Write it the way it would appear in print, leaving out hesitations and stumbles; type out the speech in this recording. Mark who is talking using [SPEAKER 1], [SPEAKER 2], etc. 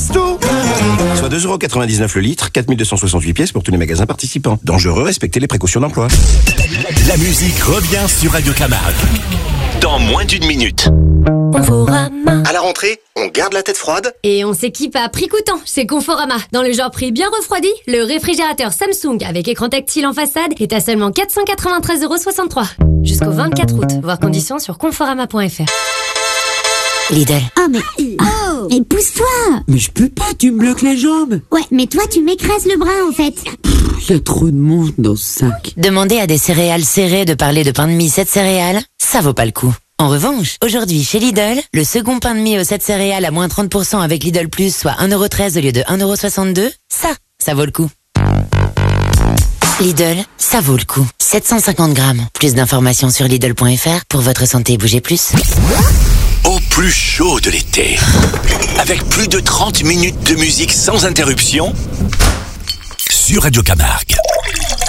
[SPEAKER 1] Presto, soit 2,99€ le litre, 4268 pièces pour tous les magasins participants. Dangereux, respectez les précautions d'emploi.
[SPEAKER 2] La musique revient sur Radio Camargue. Dans moins d'une minute.
[SPEAKER 3] Conforama.
[SPEAKER 1] À la rentrée, on garde la tête froide.
[SPEAKER 3] Et on s'équipe à prix coûtant chez Conforama. Dans le genre prix bien refroidi, le réfrigérateur Samsung avec écran tactile en façade est à seulement 493,63€. Jusqu'au 24 août. Voir conditions sur conforama.fr.
[SPEAKER 4] Lidl.
[SPEAKER 5] Oh mais... Oh, mais pousse-toi.
[SPEAKER 6] Mais je peux pas, tu me bloques les jambes.
[SPEAKER 5] Ouais, mais toi tu m'écrases le bras en fait.
[SPEAKER 6] Il y a trop de monde dans ce sac.
[SPEAKER 4] Demandez à des céréales serrées de parler de pain de mie 7 céréales, ça vaut pas le coup. En revanche, aujourd'hui chez Lidl, le second pain de mie aux 7 céréales à moins 30% avec Lidl Plus, soit 1,13€ au lieu de 1,62€, ça vaut le coup. Lidl, ça vaut le coup. 750 grammes. Plus d'informations sur Lidl.fr. Pour votre santé, bougez plus.
[SPEAKER 2] Au plus chaud de l'été, avec plus de 30 minutes de musique sans interruption, sur Radio Camargue.